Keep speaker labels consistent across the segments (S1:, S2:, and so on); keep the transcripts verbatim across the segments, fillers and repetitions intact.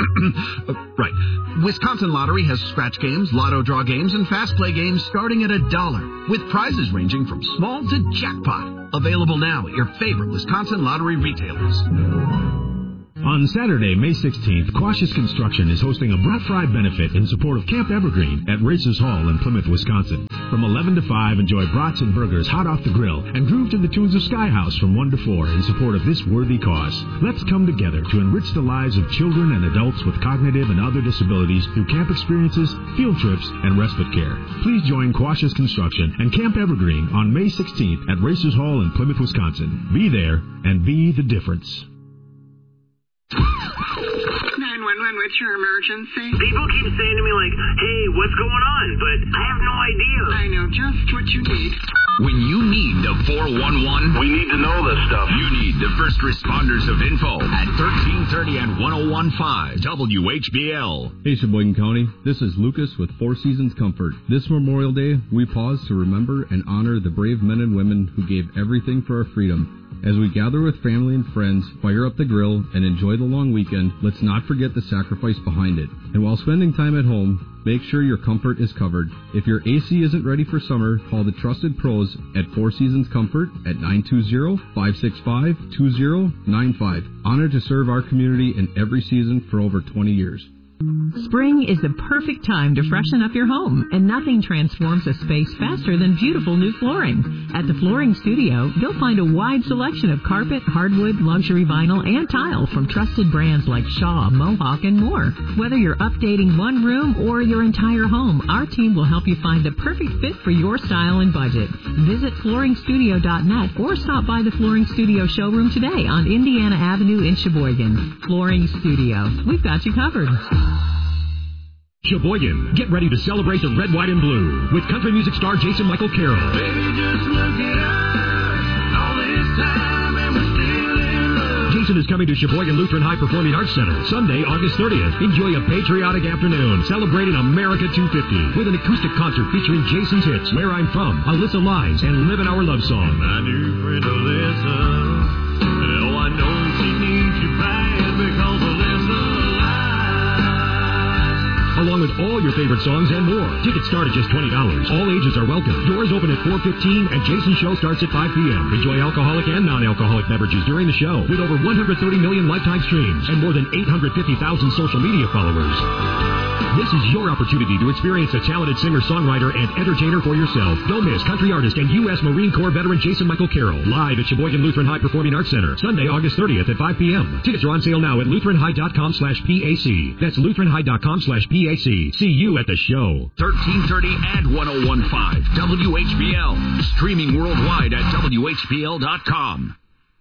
S1: uh, right. Wisconsin Lottery has scratch games, lotto draw games, and fast play games starting at a dollar, with prizes ranging from small to jackpot. Available now at your favorite Wisconsin Lottery retailers.
S2: On Saturday, May sixteenth, Quash's Construction is hosting a Brat Fry benefit in support of Camp Evergreen at Racers Hall in Plymouth, Wisconsin. From eleven to five, enjoy brats and burgers hot off the grill and groove to the tunes of Sky House from one to four in support of this worthy cause. Let's come together to enrich the lives of children and adults with cognitive and other disabilities through camp experiences, field trips, and respite care. Please join Quash's Construction and Camp Evergreen on May sixteenth at Racers Hall in Plymouth, Wisconsin. Be there and be the difference.
S3: nine one one, what's your emergency?
S4: People keep saying to me, like, hey, what's going on? But I have no idea.
S3: I know just what you need.
S5: When you need the four one one,
S4: we need to know this stuff.
S5: You need the first responders of info at thirteen thirty and ten fifteen W H B L.
S6: Hey, Sheboygan County. This is Lucas with Four Seasons Comfort. This Memorial Day, we pause to remember and honor the brave men and women who gave everything for our freedom. As we gather with family and friends, fire up the grill, and enjoy the long weekend, let's not forget the sacrifice behind it. And while spending time at home, make sure your comfort is covered. If your A C isn't ready for summer, call the trusted pros at Four Seasons Comfort at nine two zero, five six five, two zero nine five. Honored to serve our community in every season for over twenty years.
S7: Spring is the perfect time to freshen up your home, and nothing transforms a space faster than beautiful new flooring. At the Flooring Studio, you'll find a wide selection of carpet, hardwood, luxury vinyl, and tile from trusted brands like Shaw, Mohawk, and more. Whether you're updating one room or your entire home, our team will help you find the perfect fit for your style and budget. Visit flooring studio dot net or stop by the Flooring Studio showroom today on Indiana Avenue in Sheboygan. Flooring Studio. We've got you covered.
S2: Sheboygan, get ready to celebrate the red, white, and blue with country music star Jason Michael Carroll.
S8: Baby, just look at us, all this time and we're still in love.
S2: Jason is coming to Sheboygan Lutheran High Performing Arts Center Sunday, August thirtieth. Enjoy a patriotic afternoon celebrating America two fifty with an acoustic concert featuring Jason's hits Where I'm From, Alyssa Lines, and Living Our Love Song.
S8: My new friend Alyssa, oh, I know she needs you bad because Alyssa
S2: along with all your favorite songs and more. Tickets start at just twenty dollars. All ages are welcome. Doors open at four fifteen, and Jason's show starts at five p.m. Enjoy alcoholic and non-alcoholic beverages during the show with over one hundred thirty million lifetime streams and more than eight hundred fifty thousand social media followers. This is your opportunity to experience a talented singer-songwriter and entertainer for yourself. Don't miss country artist and U S Marine Corps veteran Jason Michael Carroll live at Sheboygan Lutheran High Performing Arts Center Sunday, August thirtieth at five p.m. Tickets are on sale now at lutheran high dot com slash P A C. That's lutheran high dot com slash P A C. See you at the show.
S5: thirteen thirty and ten fifteen W H B L. Streaming worldwide at W H B L dot com.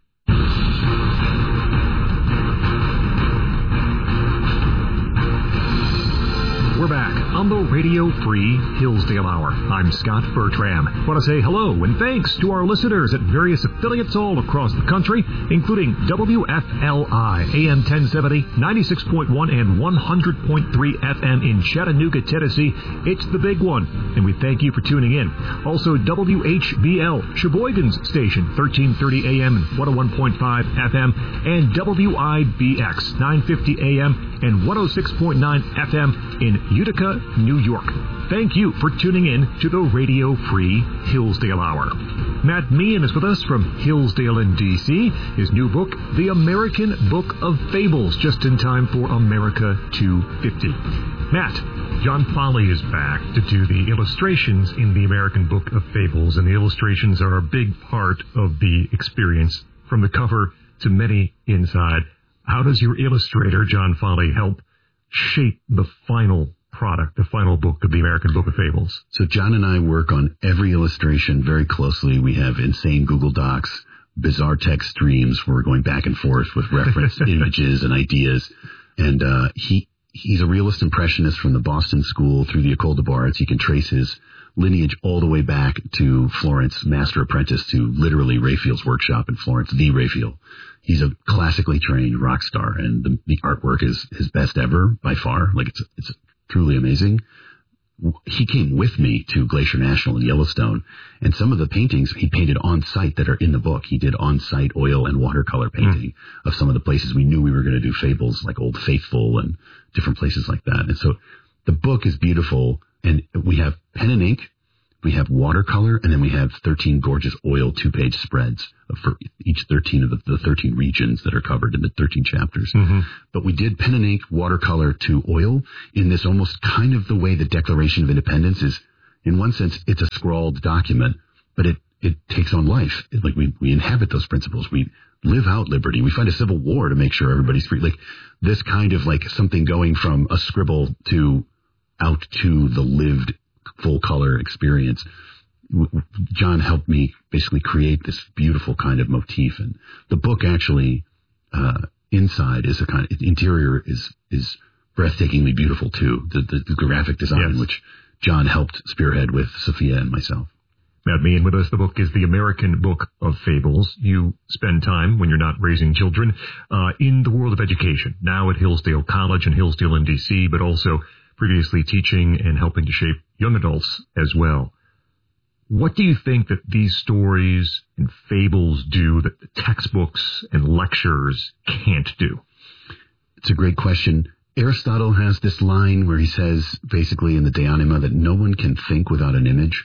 S9: We're back on the Radio Free Hillsdale Hour. I'm Scott Bertram. I want to say hello and thanks to our listeners at various affiliates all across the country, including W F L I, A M ten seventy, ninety-six point one, and one hundred point three F M in Chattanooga, Tennessee. It's the big one, and we thank you for tuning in. Also, W H B L, Sheboygan's station, thirteen thirty A M and one oh one point five F M, and W I B X, nine fifty A M and one oh six point nine F M in Utica, New York. Thank you for tuning in to the Radio Free Hillsdale Hour. Matt Meehan is with us from Hillsdale in D C His new book, The American Book of Fables, just in time for America two fifty. Matt, John Foley is back to do the illustrations in The American Book of Fables, and the illustrations are a big part of the experience, from the cover to many inside. How does your illustrator, John Foley, help shape the final product, the final book of the American Book of Fables?
S10: So John and I work on every illustration very closely. We have insane Google Docs, bizarre text streams where we're going back and forth with reference images and ideas. And uh, he he's a realist impressionist from the Boston School through the École des Beaux-Arts. He can trace his lineage all the way back to Florence, master apprentice to literally Raphael's workshop in Florence, the Raphael. He's a classically trained rock star, and the, the artwork is his best ever by far. Like it's it's truly amazing. he came with me to Glacier National in Yellowstone, and some of the paintings he painted on site that are in the book. He did on site oil and watercolor painting mm. of some of the places we knew we were going to do fables, like Old Faithful and different places like that. And so the book is beautiful, and we have pen and ink, we have watercolor, and then we have thirteen gorgeous oil two-page spreads for each thirteen of the, the thirteen regions that are covered in the thirteen chapters. Mm-hmm. But we did pen and ink, watercolor to oil in this almost kind of the way the Declaration of Independence is. In one sense, it's a scrawled document, but it, it takes on life. It, like we, we inhabit those principles. We live out liberty. We fight a civil war to make sure everybody's free. Like this kind of like something going from a scribble to out to the lived full color experience. John helped me basically create this beautiful kind of motif, and the book actually uh inside is a kind of interior is is breathtakingly beautiful too. The, the, the graphic design, yes. which John helped spearhead with Sophia and myself.
S9: Matt Meehan with us. The book is The American Book of Fables. You spend time, when you're not raising children, uh in the world of education, now at Hillsdale College in Hillsdale in D C, but also previously teaching and helping to shape young adults as well. What do you think that these stories and fables do that the textbooks and lectures can't do?
S10: It's a great question. Aristotle has this line where he says, basically in the De Anima, that no one can think without an image.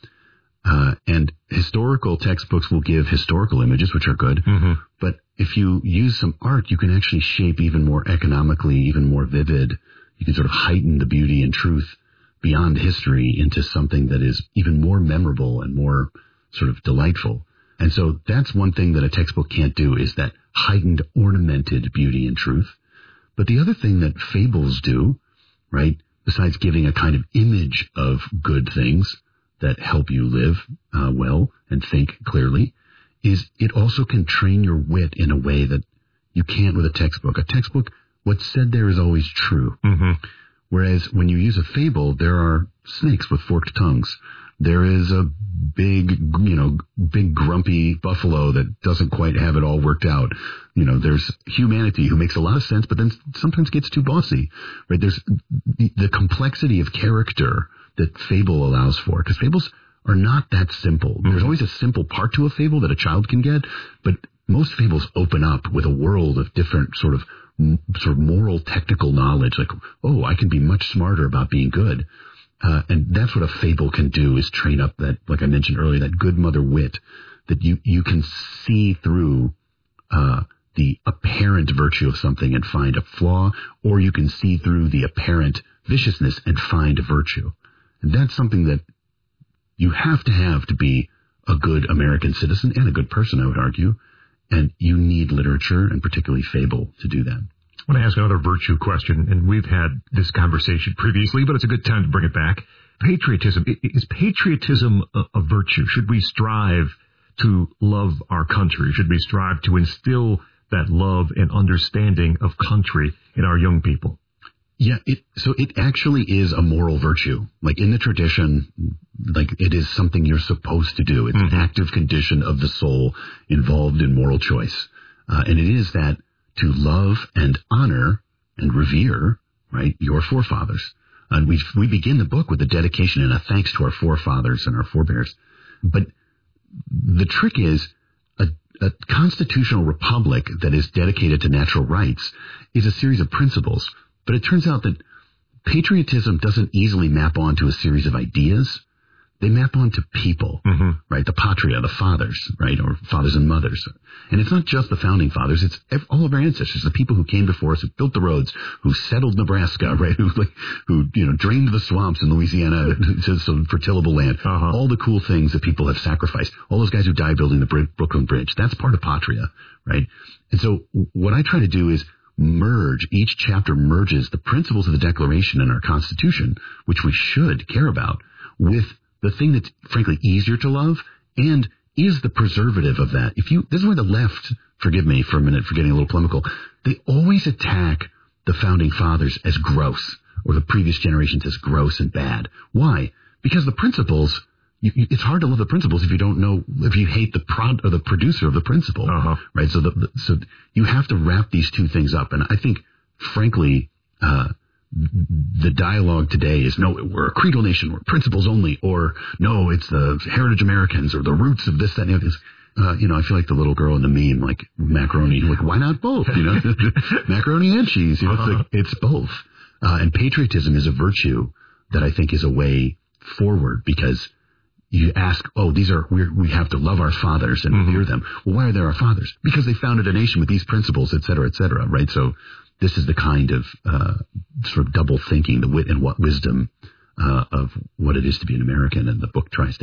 S10: Uh, and historical textbooks will give historical images, which are good. Mm-hmm. But if you use some art, you can actually shape even more economically, even more vivid. You can sort of heighten the beauty and truth beyond history into something that is even more memorable and more sort of delightful. And so that's one thing that a textbook can't do, is that heightened, ornamented beauty and truth. But the other thing that fables do, right, besides giving a kind of image of good things that help you live uh, well and think clearly, is it also can train your wit in a way that you can't with a textbook. A textbook, what's said there is always true. Mm-hmm. Whereas when you use a fable, there are snakes with forked tongues. There is a big, you know, big grumpy buffalo that doesn't quite have it all worked out. You know, there's humanity who makes a lot of sense, but then sometimes gets too bossy, right? There's the, the complexity of character that fable allows for, because fables are not that simple. Mm-hmm. There's always a simple part to a fable that a child can get, but most fables open up with a world of different sort of sort of moral, technical knowledge, like, oh, I can be much smarter about being good. Uh, and that's what a fable can do, is train up that, like I mentioned earlier, that good mother wit, that you, you can see through uh, the apparent virtue of something and find a flaw, or you can see through the apparent viciousness and find a virtue. And that's something that you have to have to be a good American citizen and a good person, I would argue. And you need literature, and particularly fable, to do that.
S9: I want to ask another virtue question, and we've had this conversation previously, but it's a good time to bring it back. Patriotism. Is patriotism a, a virtue? Should we strive to love our country? Should we strive to instill that love and understanding of country in our young people?
S10: Yeah, it, so it actually is a moral virtue. Like in the tradition, like it is something you're supposed to do. It's mm-hmm. an active condition of the soul involved in moral choice. Uh, and it is that to love and honor and revere, right, your forefathers. And we we begin the book with a dedication and a thanks to our forefathers and our forebears. But the trick is a, a constitutional republic that is dedicated to natural rights is a series of principles. But it turns out that patriotism doesn't easily map onto a series of ideas. They map onto people, mm-hmm. right? The patria, the fathers, right? Or fathers and mothers. And it's not just the founding fathers. It's all of our ancestors, the people who came before us, who built the roads, who settled Nebraska, right? Who, like, who, you know, drained the swamps in Louisiana to some fertilable land. Uh-huh. All the cool things that people have sacrificed. All those guys who died building the Brooklyn Bridge. That's part of patria, right? And so what I try to do is merge, each chapter merges the principles of the Declaration and our Constitution, which we should care about, with the thing that's frankly easier to love and is the preservative of that. If you, this is why the left, forgive me for a minute for getting a little polemical, they always attack the founding fathers as gross, or the previous generations as gross and bad. Why? Because the principles, you, it's hard to love the principles if you don't know, if you hate the prod or the producer of the principle, uh-huh. right? So the, the, so you have to wrap these two things up. And I think, frankly, uh, the dialogue today is, no, we're a creedal nation, we're principles only, or no, it's the heritage Americans, or the roots of this, that, and the other. Uh, you know, I feel like the little girl in the meme, like macaroni, like, why not both, you know? Macaroni and cheese, you know, it's like, it's both. Uh, and patriotism is a virtue that I think is a way forward, because you ask, oh, these are, we're, we have to love our fathers and mm-hmm. revere them. Well, why are they our fathers? Because they founded a nation with these principles, et cetera, et cetera, right? So this is the kind of uh, sort of double thinking, the wit and what wisdom uh, of what it is to be an American, and the book tries to